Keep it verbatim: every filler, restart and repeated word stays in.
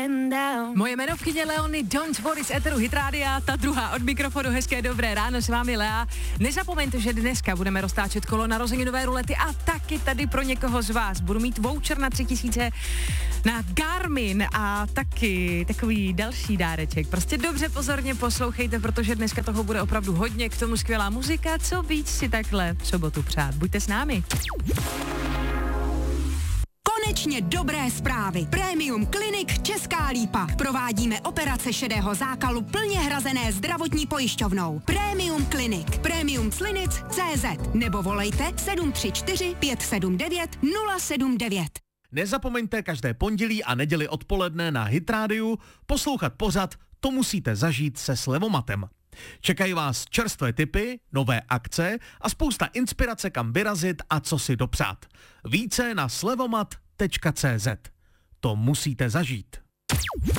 Moje jmenovkyně Leony Don't Worry z Eteru Hit Rádia, ta druhá od mikrofonu. Hezké dobré ráno, s vámi Lea. Nezapomeňte, že dneska budeme roztáčet kolo narozeninové rulety a taky tady pro někoho z vás budu mít voucher na tři tisíce na Garmin a taky takový další dáreček. Prostě dobře pozorně poslouchejte, protože dneska toho bude opravdu hodně, k tomu skvělá muzika, co víc si takhle v sobotu přát. Buďte s námi. Konečně dobré zprávy. Premium Clinic Česká Lípa. Provádíme operace šedého zákalu plně hrazené zdravotní pojišťovnou. Premium Clinic. Premium Clinic tečka cé zet nebo volejte sedm tři čtyři pět sedm devět nula sedm devět. Nezapomeňte každé pondělí a neděli odpoledne na Hit Rádiu poslouchat pořad To musíte zažít se Slevomatem. Čekají vás čerstvé tipy, nové akce a spousta inspirace, kam vyrazit a co si dopřát. Více na slevomat tečka cé zet. To musíte zažít.